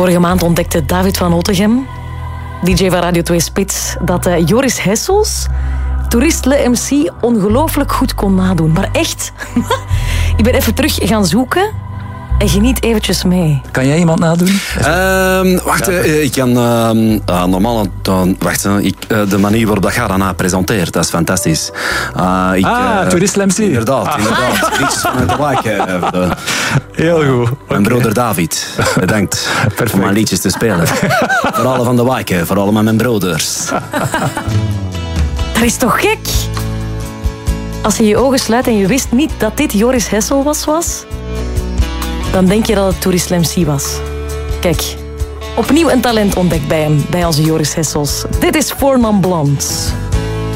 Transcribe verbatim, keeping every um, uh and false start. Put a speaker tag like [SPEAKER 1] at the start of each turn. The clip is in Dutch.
[SPEAKER 1] Vorige maand ontdekte David van Ottegem, D J van Radio twee Spits, dat uh, Joris Hessels, toerist Le M C, ongelooflijk goed kon nadoen. Maar echt, ik ben even terug gaan zoeken en geniet eventjes mee.
[SPEAKER 2] Kan jij iemand nadoen?
[SPEAKER 3] Uh, wacht, uh, ik kan uh, uh, normaal... Uh, wacht, uh, ik, uh, de manier waarop dat jij daarna presenteert, dat is fantastisch. Uh, ik,
[SPEAKER 2] ah, uh, toerist Le M C.
[SPEAKER 3] Inderdaad,
[SPEAKER 2] ah.
[SPEAKER 3] inderdaad. Liedjes vanuit de wijk. Uh,
[SPEAKER 2] Heel goed.
[SPEAKER 3] Mijn okay. broeder David, bedankt om mijn liedjes te spelen. Voor alle van de wijk, voor allemaal mijn broeders.
[SPEAKER 1] Dat is toch gek? Als je je ogen sluit en je wist niet dat dit Joris Hessel was, was... dan denk je dat het Toerist Le M C was. Kijk, opnieuw een talent ontdekt bij hem, bij onze Joris Hessels. Dit is Four Non Blondes.